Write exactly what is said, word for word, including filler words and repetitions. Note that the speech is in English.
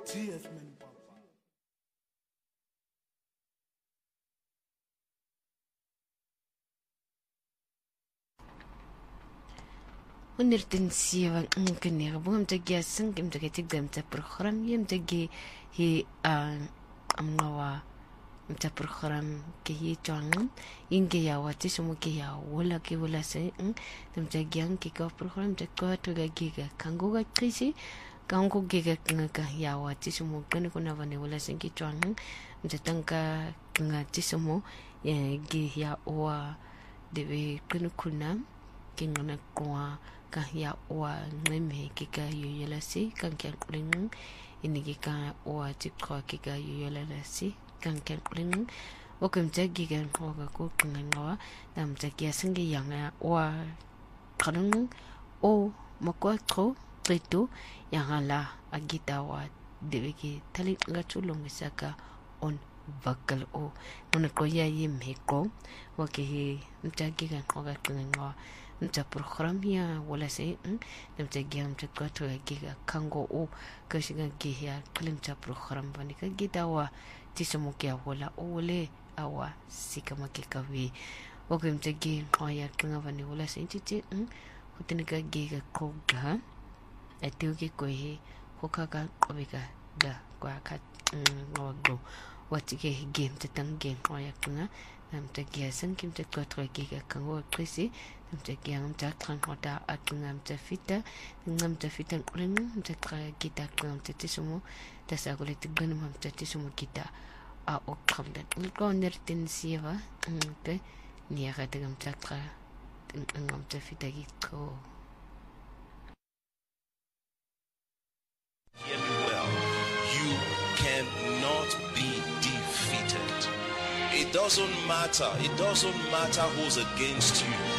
T F man. ونرتن سيوا ممكن يغبو متجي السنك متجي تقدر متبرخرم يمتجي هي أمنوا متبرخرم كي جانم ينجي يا واتي سمو كي يا ولا كي ولا سي متجي أن كي كاف برخرم تكوا تلقى جيجا كانغو كيسي كانغو جيجا كنغا يا واتي سمو كنا كنا فاني ولا سي كي جانم متتنكا كنغا تسمو يجي يا وا دبي كنا كنا كنا كوا ka ya wa ngeme kika yoyela si kan kan ring ini kika wa tikwa kika yoyela si kan kan ring o kem tagi kan ko ka ko kan wa dam tagi asingi yang wa kanung o makwatro trito yang ala agita wa debeki tali ngatulong isaka on bakal o nuna ko ya yim heko wa ke mtagi kan ko ka kan wa nta program ya wala sai in da gam ta kwato ya giga kango o ka shiga giya kalin ta program bane ka gidawa tisa mu kya wala o wale awa sika make kawe o gam ta gi ya kanga bane wala sai titi in hutini ka giga ko ga atiyo ki ko he ko ka ka ko ka da kwa ka ngogo wati ke game ta tang game ya kanga nam ta giya san kim ta kwato giga kango krisi mtaki yang mtakran hoda atunga mtafita mtafita kulinga mtakra kita kwa mtatisumu tasa kule tigani mtatisumu kita a okramda ko nertin siva mte ni agata mtakra mtafita giko. Hear me well. You cannot be defeated. It doesn't matter. It doesn't matter who's against you.